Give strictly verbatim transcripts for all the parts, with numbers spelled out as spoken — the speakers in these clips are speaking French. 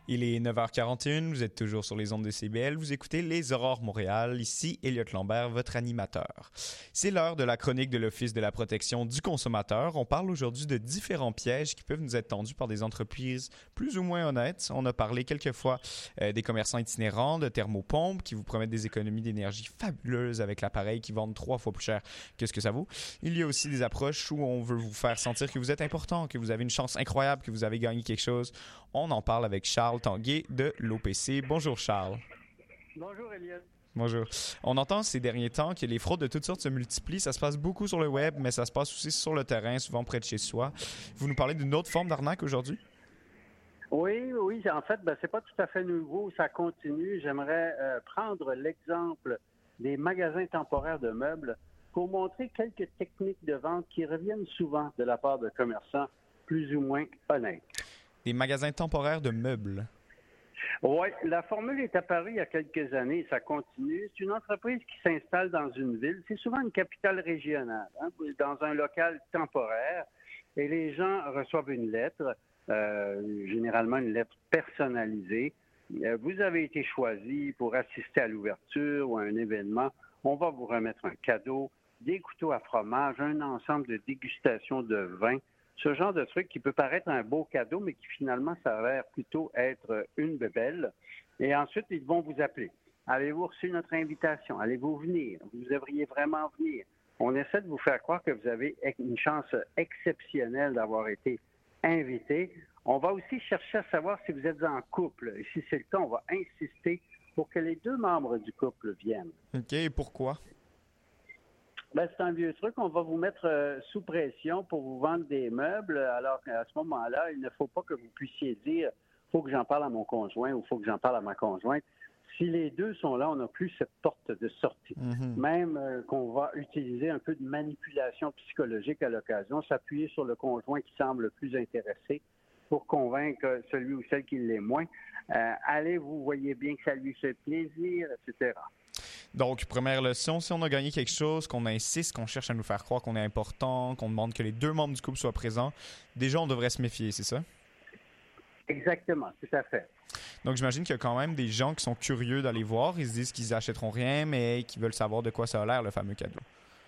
Il est neuf heures quarante et une, vous êtes toujours sur les ondes de C B L, vous écoutez Les Aurores Montréal, ici Elliot Lambert, votre animateur. C'est l'heure de la chronique de l'Office de la protection du consommateur. On parle aujourd'hui de différents pièges qui peuvent nous être tendus par des entreprises plus ou moins honnêtes. On a parlé quelquefois euh, des commerçants itinérants, de thermopompes qui vous promettent des économies d'énergie fabuleuses avec l'appareil qui vendent trois fois plus cher que ce que ça vaut. Il y a aussi des approches où on veut vous faire sentir que vous êtes important, que vous avez une chance incroyable, que vous avez gagné quelque chose. On en parle avec Charles Tanguay de l'O P C. Bonjour Charles. Bonjour Elliot. Bonjour. On entend ces derniers temps que les fraudes de toutes sortes se multiplient. Ça se passe beaucoup sur le web, mais ça se passe aussi sur le terrain, souvent près de chez soi. Vous nous parlez d'une autre forme d'arnaque aujourd'hui? Oui, oui. En fait, ben, c'est pas tout à fait nouveau. Ça continue. J'aimerais euh, prendre l'exemple des magasins temporaires de meubles pour montrer quelques techniques de vente qui reviennent souvent de la part de commerçants plus ou moins honnêtes. Des magasins temporaires de meubles? Oui, la formule est apparue il y a quelques années, ça continue. C'est une entreprise qui s'installe dans une ville, c'est souvent une capitale régionale, hein, dans un local temporaire, et les gens reçoivent une lettre, euh, généralement une lettre personnalisée. Euh, vous avez été choisi pour assister à l'ouverture ou à un événement. On va vous remettre un cadeau, des couteaux à fromage, un ensemble de dégustation de vin. Ce genre de truc qui peut paraître un beau cadeau, mais qui finalement s'avère plutôt être une bébelle. Et ensuite, ils vont vous appeler. Avez-vous reçu notre invitation? Allez-vous venir? Vous devriez vraiment venir. On essaie de vous faire croire que vous avez une chance exceptionnelle d'avoir été invité. On va aussi chercher à savoir si vous êtes en couple. Et si c'est le cas, on va insister pour que les deux membres du couple viennent. OK, et pourquoi? Ben, c'est un vieux truc. On va vous mettre euh, sous pression pour vous vendre des meubles. Alors qu'à ce moment-là, il ne faut pas que vous puissiez dire « faut que j'en parle à mon conjoint » ou « faut que j'en parle à ma conjointe ». Si les deux sont là, on n'a plus cette porte de sortie. Mm-hmm. Même euh, qu'on va utiliser un peu de manipulation psychologique à l'occasion, s'appuyer sur le conjoint qui semble le plus intéressé pour convaincre celui ou celle qui l'est moins. Euh, allez, vous voyez bien que ça lui fait plaisir, et cetera. Donc, première leçon, si on a gagné quelque chose, qu'on insiste, qu'on cherche à nous faire croire qu'on est important, qu'on demande que les deux membres du couple soient présents, déjà, on devrait se méfier, c'est ça? Exactement, tout à fait. Donc, j'imagine qu'il y a quand même des gens qui sont curieux d'aller voir. Ils se disent qu'ils n'achèteront rien, mais qui veulent savoir de quoi ça a l'air, le fameux cadeau.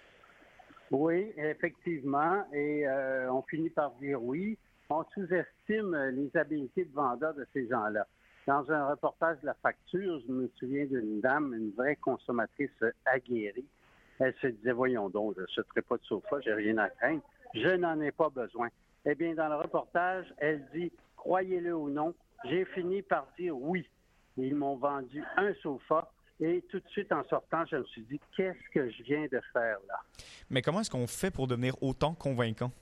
Oui, effectivement. Et euh, on finit par dire oui. On sous-estime les habiletés de vendeur de ces gens-là. Dans un reportage de La Facture, je me souviens d'une dame, une vraie consommatrice aguerrie. Elle se disait, voyons donc, je ne sauterai pas de sofa, j'ai rien à craindre. Je n'en ai pas besoin. Eh bien, dans le reportage, elle dit, croyez-le ou non, j'ai fini par dire oui. Ils m'ont vendu un sofa et tout de suite en sortant, je me suis dit, qu'est-ce que je viens de faire là? Mais comment est-ce qu'on fait pour devenir autant convaincant?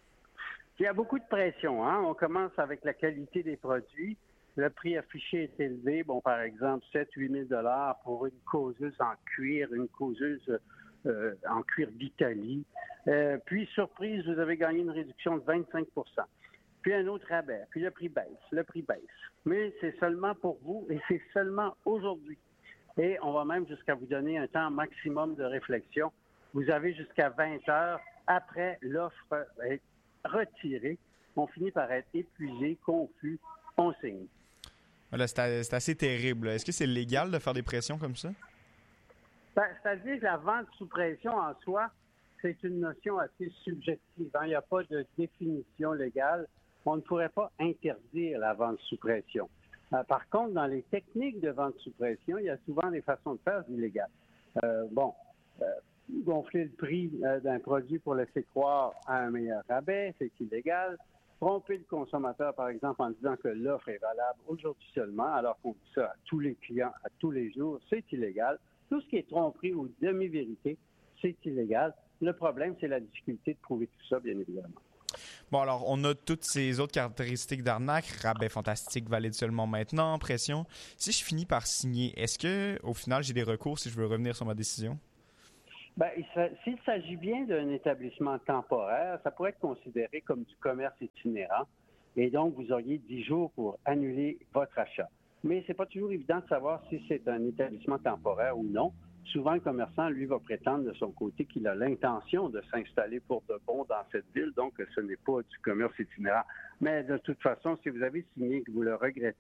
Il y a beaucoup de pression, hein? On commence avec la qualité des produits. Le prix affiché est élevé. Bon, par exemple, sept à huit mille dollars pour une causeuse en cuir, une causeuse euh, en cuir d'Italie. Euh, puis, surprise, vous avez gagné une réduction de vingt-cinq pour cent. Puis un autre rabais. Puis le prix baisse, le prix baisse. Mais c'est seulement pour vous et c'est seulement aujourd'hui. Et on va même jusqu'à vous donner un temps maximum de réflexion. Vous avez jusqu'à vingt heures après l'offre être retirée. On finit par être épuisé, confus, on signe. Là, c'est, c'est assez terrible. Est-ce que c'est légal de faire des pressions comme ça? Ben, c'est-à-dire que la vente sous pression en soi, c'est une notion assez subjective. Hein? Il n'y a pas de définition légale. On ne pourrait pas interdire la vente sous pression. Euh, par contre, dans les techniques de vente sous pression, il y a souvent des façons de faire illégales. Euh, bon, euh, gonfler le prix euh, d'un produit pour laisser croire à un meilleur rabais, c'est illégal. Tromper le consommateur, par exemple, en disant que l'offre est valable aujourd'hui seulement, alors qu'on dit ça à tous les clients, à tous les jours, c'est illégal. Tout ce qui est tromperie ou demi-vérité, c'est illégal. Le problème, c'est la difficulté de prouver tout ça, bien évidemment. Bon, alors, on a toutes ces autres caractéristiques d'arnaque, rabais fantastique, valide seulement maintenant, pression. Si je finis par signer, est-ce que, au final, j'ai des recours si je veux revenir sur ma décision? Bien, s'il s'agit bien d'un établissement temporaire, ça pourrait être considéré comme du commerce itinérant. Et donc, vous auriez dix jours pour annuler votre achat. Mais c'est pas toujours évident de savoir si c'est un établissement temporaire ou non. Souvent, le commerçant, lui, va prétendre de son côté qu'il a l'intention de s'installer pour de bon dans cette ville, donc ce n'est pas du commerce itinérant. Mais de toute façon, si vous avez signé et que vous le regrettez,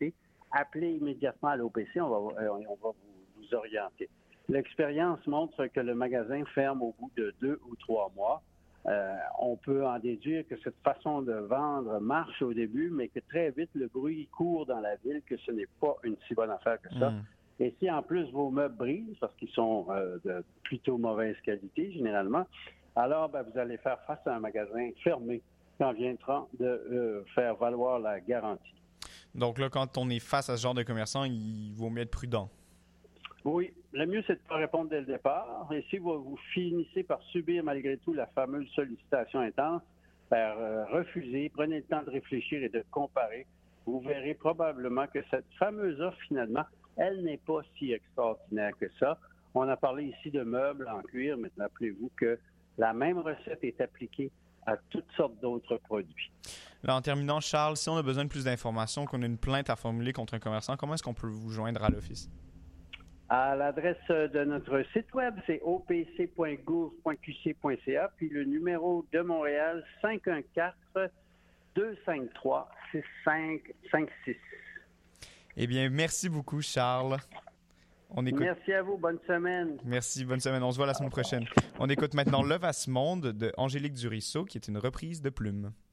appelez immédiatement à l'O P C, on va, euh, on va vous, vous orienter. L'expérience montre que le magasin ferme au bout de deux ou trois mois. Euh, on peut en déduire que cette façon de vendre marche au début, mais que très vite, le bruit court dans la ville que ce n'est pas une si bonne affaire que ça. Mmh. Et si en plus vos meubles brisent, parce qu'ils sont euh, de plutôt mauvaise qualité généralement, alors ben, vous allez faire face à un magasin fermé quand viendra de euh, faire valoir la garantie. Donc là, quand on est face à ce genre de commerçant, il vaut mieux être prudent. Oui, le mieux, c'est de ne pas répondre dès le départ. Et si vous, vous finissez par subir malgré tout la fameuse sollicitation intense, par euh, refuser, prenez le temps de réfléchir et de comparer. Vous verrez probablement que cette fameuse offre, finalement, elle n'est pas si extraordinaire que ça. On a parlé ici de meubles en cuir, mais rappelez-vous que la même recette est appliquée à toutes sortes d'autres produits. Là, en terminant, Charles, si on a besoin de plus d'informations, qu'on a une plainte à formuler contre un commerçant, comment est-ce qu'on peut vous joindre à l'office? À l'adresse de notre site web, c'est o p c point gouv point q c point c a, puis le numéro de Montréal, cinq un quatre, deux cinq trois, six cinq cinq six. Eh bien, merci beaucoup, Charles. On écoute... Merci à vous. Bonne semaine. Merci. Bonne semaine. On se voit la semaine prochaine. On écoute maintenant Le Vaste Monde de Angélique Durisseau, qui est une reprise de Plume.